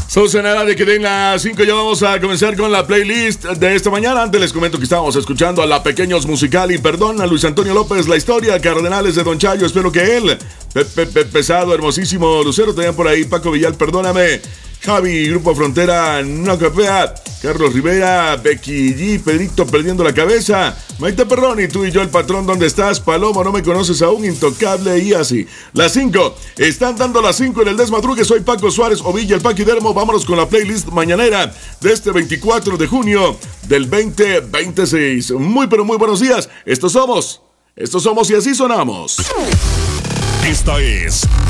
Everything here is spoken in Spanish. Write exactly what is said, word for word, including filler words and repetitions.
Son nada de que den las cinco, ya vamos a comenzar con la playlist de esta mañana. Antes les comento que estábamos escuchando a La Pequeños Musical y perdón, a Luis Antonio López, La Historia, Cardenales de Don Chayo, espero que él, Pepe Pe, Pesado, hermosísimo Lucero, también por ahí, Paco Villal, perdóname, Javi, Grupo Frontera, No Capea, Carlos Rivera, Becky G, Pedrito perdiendo la cabeza, Maite Perroni, tú y yo el patrón, ¿dónde estás? Palomo, no me conoces aún, Intocable y así. Las cinco, están dando las cinco en el Desmadrugue, soy Paco Suárez, Ovilla, el Paquidermo, vámonos con la playlist mañanera de este veinticuatro de junio del veinte veintiséis. Muy pero muy buenos días, estos somos, estos somos y así sonamos. Esta es